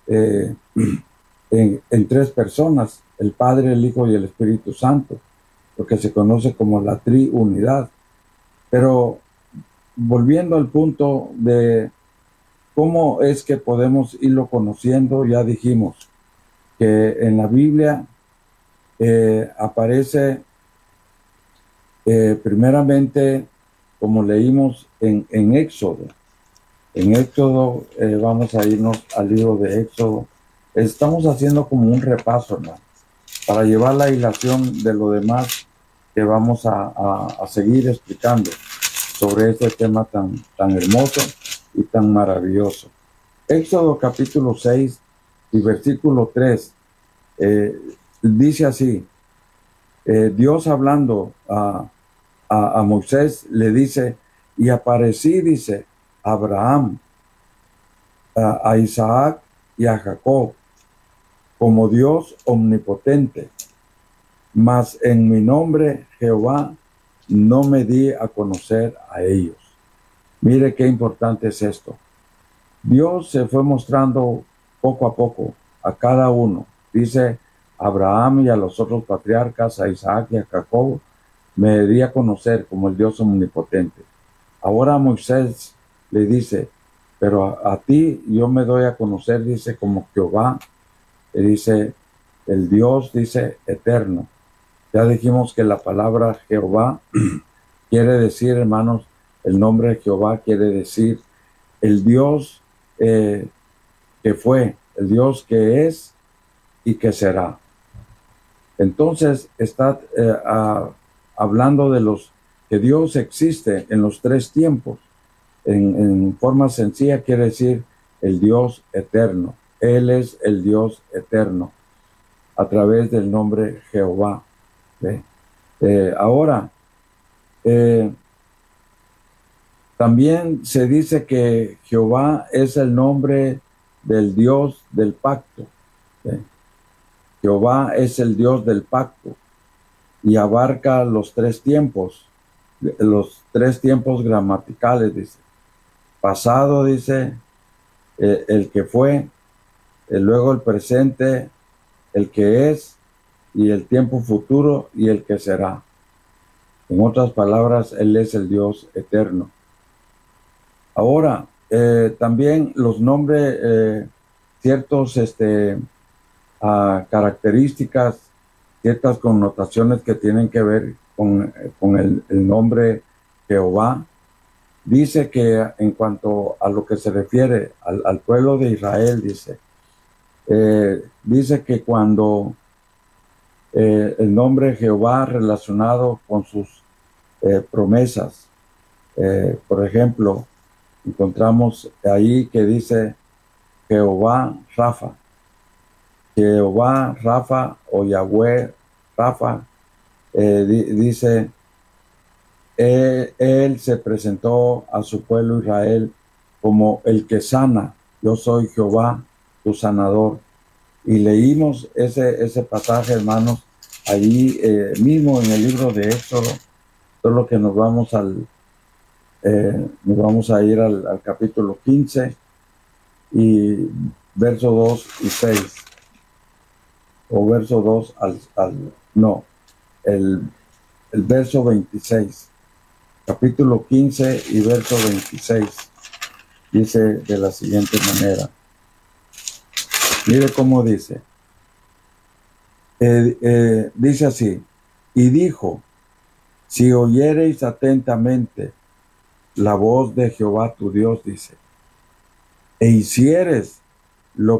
eh, en tres personas, el Padre, el Hijo y el Espíritu Santo, lo que se conoce como la triunidad. Pero volviendo al punto de cómo es que podemos irlo conociendo, ya dijimos que en la Biblia aparece primeramente, como leímos en Éxodo. En Éxodo, vamos a irnos al libro de Éxodo. Estamos haciendo como un repaso, ¿no?, para llevar la hilación de lo demás que vamos a seguir explicando sobre este tema tan hermoso y tan maravilloso. Éxodo capítulo 6 y versículo 3 dice así, Dios hablando a Moisés le dice, y aparecí, dice, a Abraham, a Isaac y a Jacob, como Dios omnipotente, mas en mi nombre Jehová no me di a conocer a ellos. Mire qué importante es esto. Dios se fue mostrando poco a poco a cada uno. Dice a Abraham y a los otros patriarcas, a Isaac y a Jacob, me di a conocer como el Dios omnipotente. Ahora a Moisés le dice, pero a ti yo me doy a conocer, dice, como Jehová, le dice el Dios, dice, eterno. Ya dijimos que la palabra Jehová quiere decir, hermanos, el nombre de Jehová quiere decir el Dios que fue, el Dios que es y que será. Entonces está hablando de los que Dios existe en los tres tiempos. En forma sencilla quiere decir el Dios eterno. Él es el Dios eterno a través del nombre Jehová. Ahora, también se dice que Jehová es el nombre del Dios del pacto. Jehová es el Dios del pacto y abarca los tres tiempos gramaticales, dice. Pasado, dice, el que fue, luego el presente, el que es, y el tiempo futuro y el que será. En otras palabras, Él es el Dios eterno. Ahora, también los nombres, ciertos características, ciertas connotaciones que tienen que ver con el nombre Jehová. Dice que en cuanto a lo que se refiere al pueblo de Israel, dice que cuando el nombre Jehová relacionado con sus promesas, por ejemplo, encontramos ahí que dice Jehová Rafa. Jehová Rafa o Yahweh Rafa, dice, él se presentó a su pueblo Israel como el que sana. Yo soy Jehová, tu sanador. Y leímos ese pasaje, hermanos, allí mismo en el libro de Éxodo, solo que nos vamos a ir al capítulo 15 y verso 2 y 6. O verso 2 el verso 26. Capítulo 15 y verso 26. Dice de la siguiente manera. Mire cómo dice. Dice así. Y dijo, si oyereis atentamente la voz de Jehová tu Dios, dice, e hicieres lo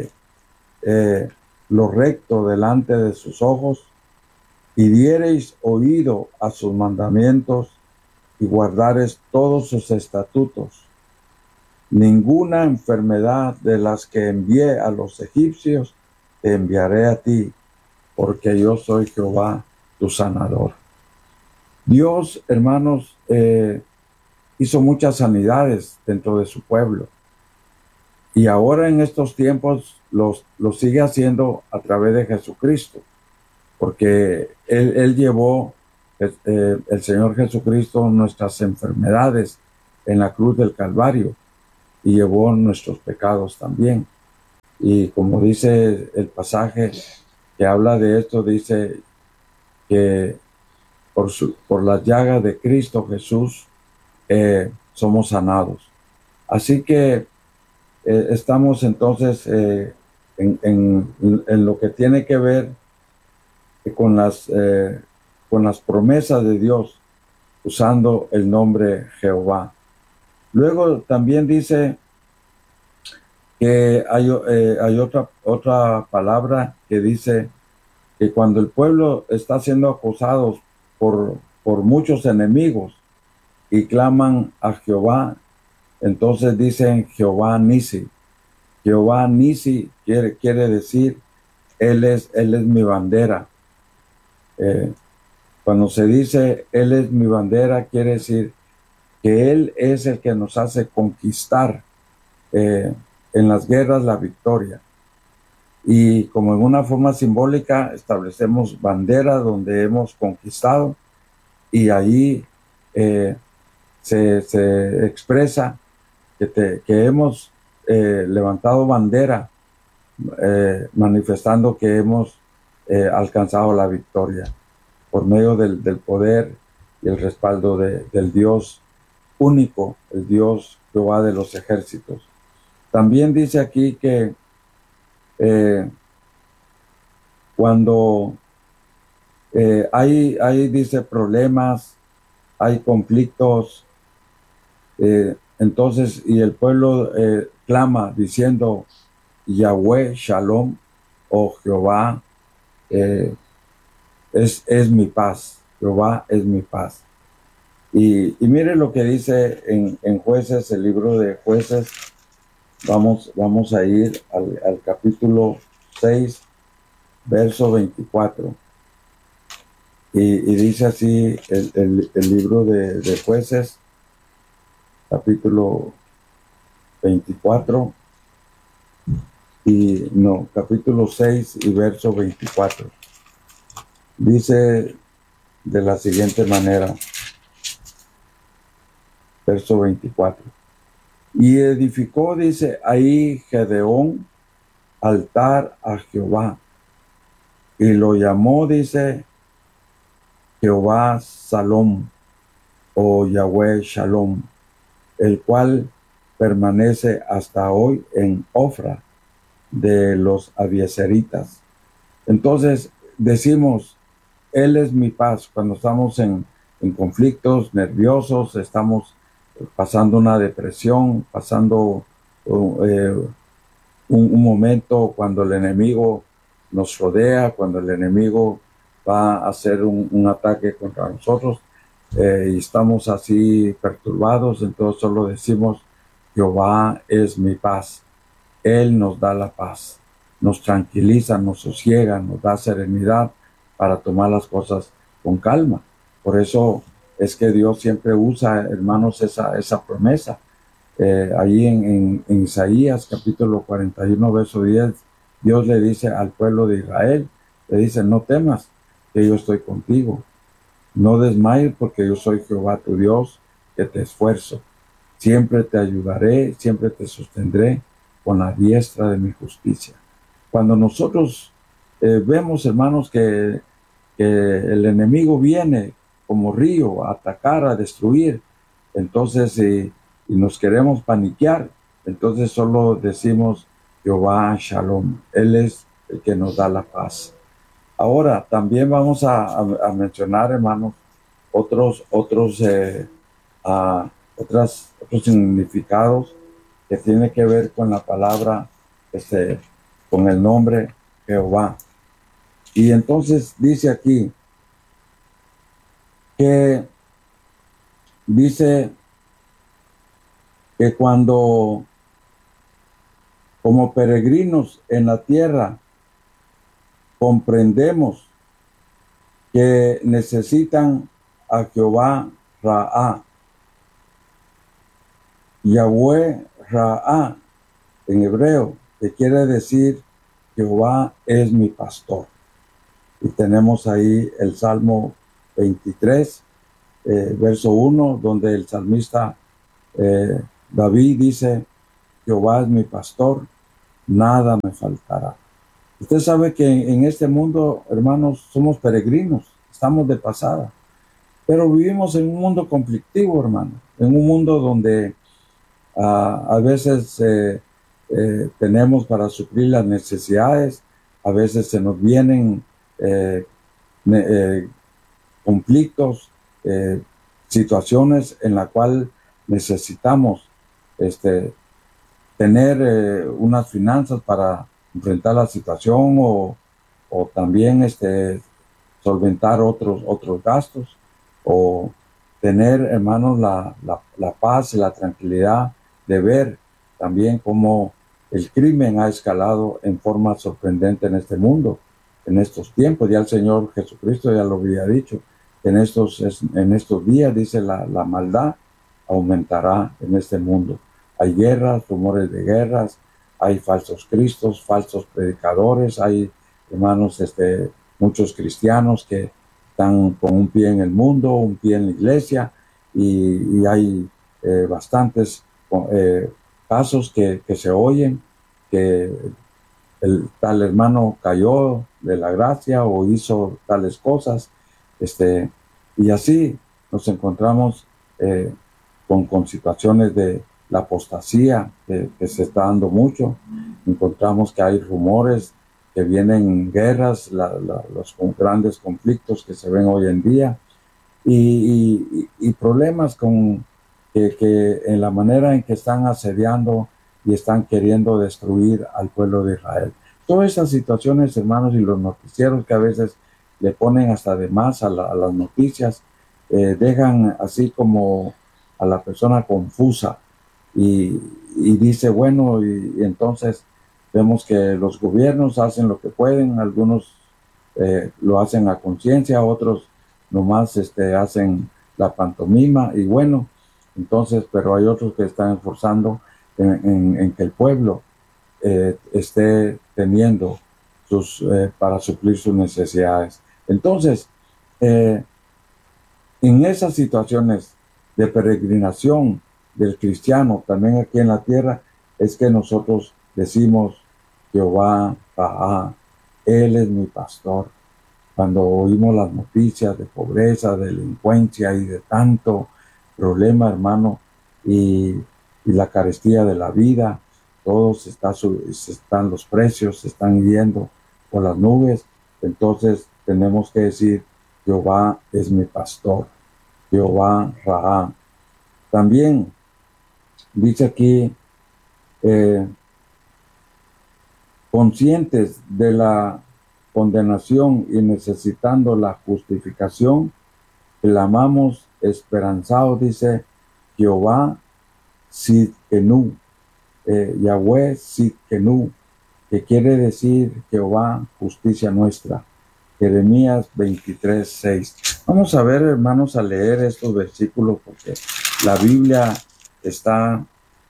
recto delante de sus ojos, y diereis oído a sus mandamientos, y guardares todos sus estatutos, ninguna enfermedad de las que envié a los egipcios te enviaré a ti, porque yo soy Jehová tu sanador. Dios, hermanos, hizo muchas sanidades dentro de su pueblo. Y ahora en estos tiempos lo sigue haciendo a través de Jesucristo, porque Él llevó, el Señor Jesucristo, nuestras enfermedades en la cruz del Calvario y llevó nuestros pecados también. Y como dice el pasaje que habla de esto, dice que por las llagas de Cristo Jesús somos sanados. Así que estamos entonces en lo que tiene que ver con las promesas de Dios, usando el nombre Jehová. Luego también dice que hay otra palabra que dice que cuando el pueblo está siendo acosado por muchos enemigos y claman a Jehová, entonces dicen Jehová Nisi. Jehová Nisi quiere decir, él es mi bandera. Cuando se dice Él es mi bandera, quiere decir que Él es el que nos hace conquistar en las guerras la victoria. Y como en una forma simbólica establecemos bandera donde hemos conquistado, y ahí se expresa que hemos levantado bandera, manifestando que hemos alcanzado la victoria por medio del poder y el respaldo del Dios único, el Dios Jehová de los ejércitos. También dice aquí que cuando dice problemas, hay conflictos, entonces, y el pueblo clama diciendo Yahweh Shalom, o Jehová es mi paz, Jehová es mi paz. Y mire lo que dice en Jueces, el libro de Jueces. Vamos a ir al capítulo 6, verso 24. Y dice así el libro de Jueces, capítulo 24, capítulo 6 y verso 24. Dice de la siguiente manera, verso 24. Y edificó, dice ahí, Gedeón altar a Jehová, y lo llamó, dice, Jehová Salom, o Yahweh Shalom, el cual permanece hasta hoy en Ofra de los abiezeritas. Entonces decimos, Él es mi paz cuando estamos en conflictos nerviosos, estamos pasando una depresión, pasando un momento cuando el enemigo nos rodea, cuando el enemigo va a hacer un ataque contra nosotros y estamos así perturbados, entonces solo decimos, Jehová es mi paz. Él nos da la paz, nos tranquiliza, nos sosiega, nos da serenidad para tomar las cosas con calma. Por eso es que Dios siempre usa, hermanos, esa promesa. Ahí en Isaías capítulo 41, verso 10, Dios le dice al pueblo de Israel, le dice, no temas, que yo estoy contigo. No desmayes, porque yo soy Jehová tu Dios, que te esfuerzo. Siempre te ayudaré, siempre te sostendré con la diestra de mi justicia. Cuando nosotros vemos, hermanos, que el enemigo viene como río a atacar, a destruir, entonces y nos queremos paniquear, entonces solo decimos Jehová Shalom. Él es el que nos da la paz. Ahora también vamos a mencionar, hermanos, otros significados que tiene que ver con la palabra, con el nombre Jehová. Y entonces dice aquí que dice que cuando como peregrinos en la tierra comprendemos que necesitan a Jehová Raá, Yahweh Raá en hebreo, que quiere decir Jehová es mi pastor. Y tenemos ahí el Salmo 23, verso 1, donde el salmista David dice, Jehová es mi pastor, nada me faltará. Usted sabe que en este mundo, hermanos, somos peregrinos, estamos de pasada, pero vivimos en un mundo conflictivo, hermano, en un mundo donde a veces tenemos para suplir las necesidades, a veces se nos vienen eh, conflictos, situaciones en la cual necesitamos tener unas finanzas para enfrentar la situación o también solventar otros gastos o tener, hermanos, la paz y la tranquilidad de ver también cómo el crimen ha escalado en forma sorprendente en este mundo, en estos tiempos. Ya el Señor Jesucristo ya lo había dicho, en estos días, dice, la maldad aumentará en este mundo. Hay guerras, rumores de guerras, hay falsos cristos, falsos predicadores, hay, hermanos, muchos cristianos que están con un pie en el mundo, un pie en la iglesia, y hay bastantes casos que se oyen, que el tal hermano cayó de la gracia o hizo tales cosas, y así nos encontramos con situaciones de la apostasía que se está dando mucho. Encontramos que hay rumores que vienen guerras, los grandes conflictos que se ven hoy en día y problemas que en la manera en que están asediando y están queriendo destruir al pueblo de Israel. Todas esas situaciones, hermanos, y los noticieros que a veces le ponen hasta de más a las noticias, dejan así como a la persona confusa y dice, bueno, y entonces vemos que los gobiernos hacen lo que pueden, algunos lo hacen a conciencia, otros nomás hacen la pantomima y bueno, entonces, pero hay otros que están esforzando en que el pueblo esté teniendo para suplir sus necesidades. Entonces, en esas situaciones de peregrinación del cristiano, también aquí en la tierra, es que nosotros decimos, Jehová, Él es mi pastor. Cuando oímos las noticias de pobreza, de delincuencia y de tanto problema, hermano, y la carestía de la vida, todos están los precios, se están yendo por las nubes, entonces tenemos que decir, Jehová es mi pastor, Jehová Raá. También dice aquí, conscientes de la condenación y necesitando la justificación, clamamos esperanzados, dice Jehová Sidkenu, Yahweh Sidkenu, que quiere decir Jehová, justicia nuestra. Jeremías 23:6. Vamos a ver, hermanos, a leer estos versículos porque la Biblia está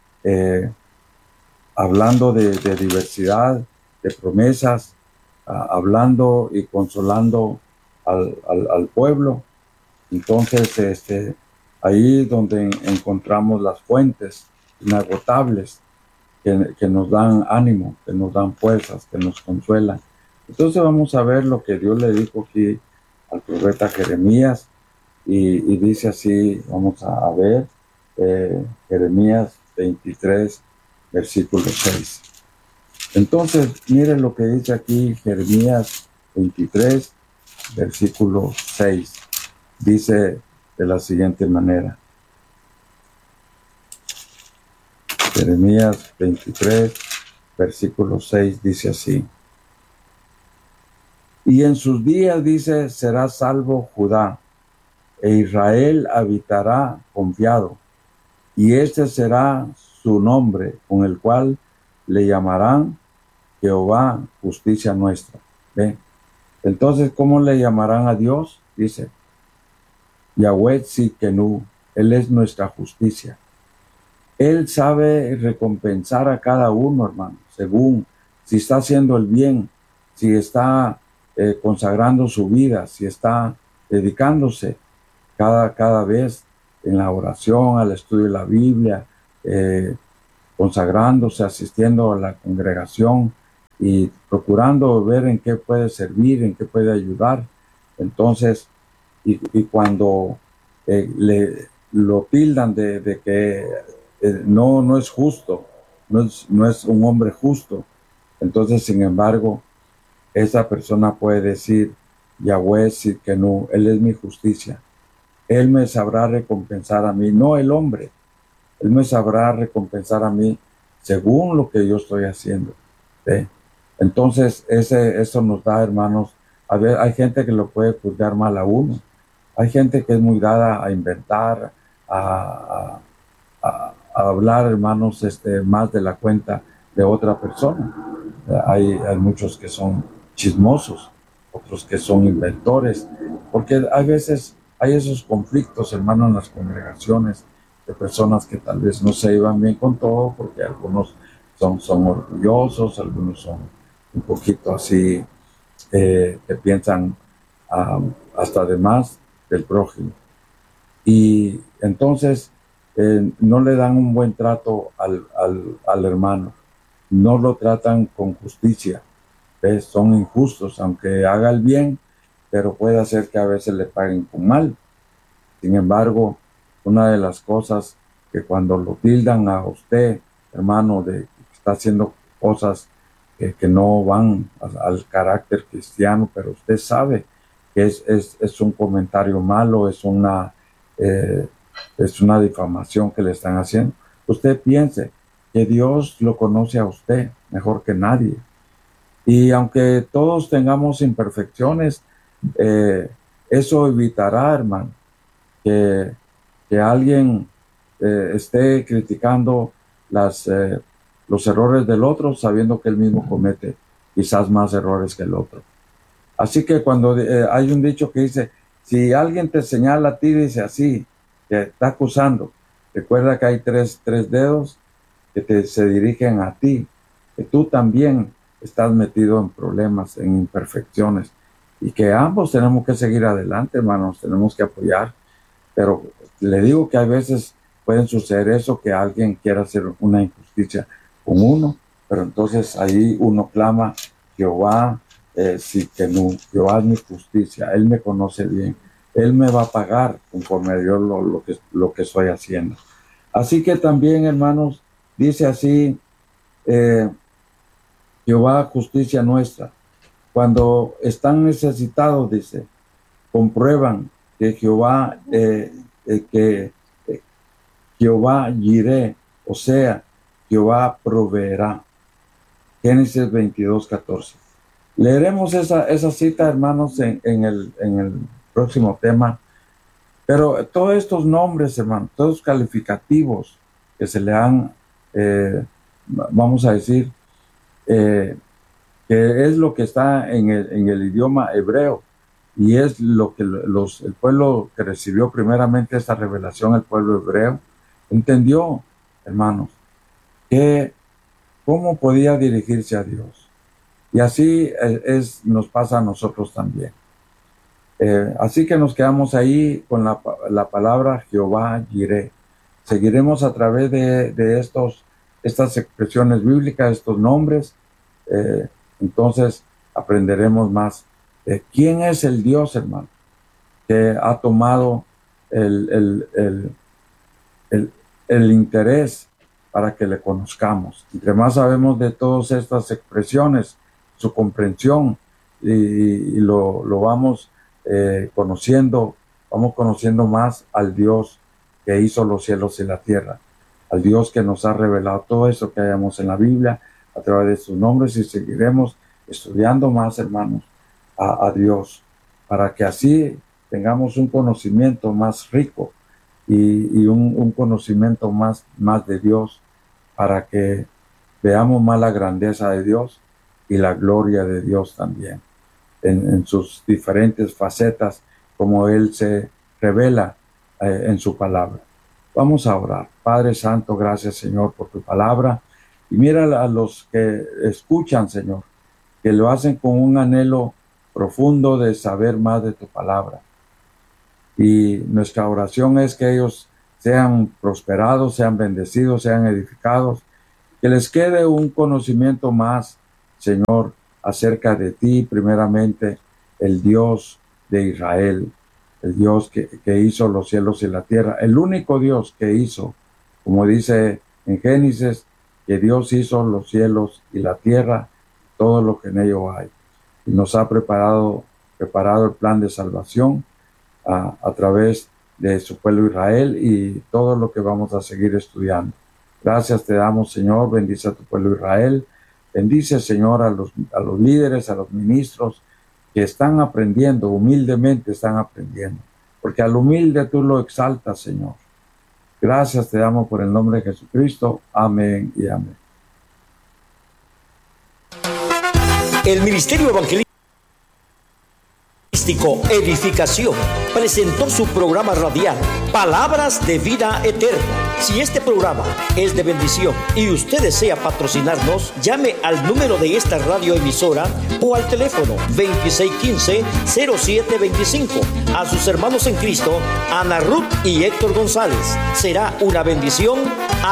hablando de diversidad, de promesas, hablando y consolando al pueblo. Entonces, ahí donde encontramos las fuentes inagotables que nos dan ánimo, que nos dan fuerzas, que nos consuelan. Entonces vamos a ver lo que Dios le dijo aquí al profeta Jeremías y dice así, vamos a ver, Jeremías 23, versículo 6. Entonces, miren lo que dice aquí Jeremías 23, versículo 6. Dice de la siguiente manera. Jeremías 23, versículo 6 dice así. Y en sus días, dice, será salvo Judá, e Israel habitará confiado, y este será su nombre, con el cual le llamarán Jehová, justicia nuestra. ¿Ve? Entonces, ¿cómo le llamarán a Dios? Dice, Yahweh Sidkenu, Él es nuestra justicia. Él sabe recompensar a cada uno, hermano, según si está haciendo el bien, si está consagrando su vida, si está dedicándose cada vez en la oración, al estudio de la Biblia, consagrándose, asistiendo a la congregación y procurando ver en qué puede servir, en qué puede ayudar. Entonces, y cuando lo tildan de que no es justo, no es un hombre justo, entonces, sin embargo, esa persona puede decir, Yahweh Sidkenu, Él es mi justicia. Él me sabrá recompensar a mí, no el hombre. Él me sabrá recompensar a mí según lo que yo estoy haciendo. ¿Sí? Entonces, eso nos da, hermanos, a ver, hay gente que lo puede juzgar mal a uno. Hay gente que es muy dada a inventar, a hablar, hermanos, más de la cuenta de otra persona. Hay muchos que son chismosos, otros que son inventores, porque a veces hay esos conflictos, hermanos, en las congregaciones de personas que tal vez no se llevan bien con todo, porque algunos son orgullosos, algunos son un poquito así, que piensan hasta de más del prójimo. Y entonces no le dan un buen trato al hermano, no lo tratan con justicia, ¿ves? Son injustos, aunque haga el bien, pero puede hacer que a veces le paguen con mal. Sin embargo, una de las cosas que cuando lo tildan a usted, hermano, de que está haciendo cosas que no van al carácter cristiano, pero usted sabe que es un comentario malo, es una difamación que le están haciendo. Usted piense que Dios lo conoce a usted mejor que nadie. Y aunque todos tengamos imperfecciones, eso evitará, hermano, que alguien esté criticando los errores del otro, sabiendo que él mismo comete quizás más errores que el otro. Así que cuando hay un dicho que dice, si alguien te señala a ti, dice así, te está acusando, recuerda que hay tres dedos que se dirigen a ti, que tú también estás metido en problemas, en imperfecciones, y que ambos tenemos que seguir adelante, hermanos, tenemos que apoyar. Pero le digo que a veces pueden suceder eso, que alguien quiera hacer una injusticia con uno, pero entonces ahí uno clama, Jehová, Sidkenu, Jehová es mi justicia, Él me conoce bien, Él me va a pagar conforme a Dios lo que estoy haciendo. Así que también, hermanos, dice así, Jehová, justicia nuestra. Cuando están necesitados, dice, comprueban que Jehová, Jehová Jireh, o sea, Jehová proveerá. Génesis 22:14. Leeremos esa cita, hermanos, en el próximo tema. Pero todos estos nombres, hermanos, todos los calificativos que se le han, vamos a decir, que es lo que está en el idioma hebreo, y es lo que el pueblo que recibió primeramente esta revelación, el pueblo hebreo, entendió, hermanos, que cómo podía dirigirse a Dios. Y así nos pasa a nosotros también. Así que nos quedamos ahí con la palabra Jehová Jireh. Seguiremos a través de estas expresiones bíblicas, estos nombres. Entonces aprenderemos más. ¿Quién es el Dios, hermano, que ha tomado el interés para que le conozcamos? Entre más sabemos de todas estas expresiones, su comprensión, y lo vamos conociendo, vamos conociendo más al Dios que hizo los cielos y la tierra, al Dios que nos ha revelado todo eso que hayamos en la Biblia a través de sus nombres, y seguiremos estudiando más, hermanos, a Dios, para que así tengamos un conocimiento más rico y un conocimiento más de Dios, para que veamos más la grandeza de Dios y la gloria de Dios también, en sus diferentes facetas, como Él se revela en su palabra. Vamos a orar. Padre Santo, gracias, Señor, por tu palabra. Y mira a los que escuchan, Señor, que lo hacen con un anhelo profundo de saber más de tu palabra. Y nuestra oración es que ellos sean prosperados, sean bendecidos, sean edificados, Que les quede un conocimiento más, Señor, acerca de ti, primeramente, el Dios de Israel, el Dios que hizo los cielos y la tierra, el único Dios que hizo, como dice en Génesis, que Dios hizo los cielos y la tierra, todo lo que en ellos hay. Y nos ha preparado el plan de salvación a través de su pueblo Israel y todo lo que vamos a seguir estudiando. Gracias te damos, Señor. Bendice a tu pueblo Israel. Bendice, Señor, a los líderes, a los ministros que están aprendiendo, humildemente están aprendiendo. Porque al humilde tú lo exaltas, Señor. Gracias te damos por el nombre de Jesucristo. Amén y amén. El Ministerio Evangelístico Edificación presentó su programa radial Palabras de Vida Eterna. Si este programa es de bendición y usted desea patrocinarnos, llame al número de esta radioemisora o al teléfono 2615-0725. A sus hermanos en Cristo, Ana Ruth y Héctor González. Será una bendición a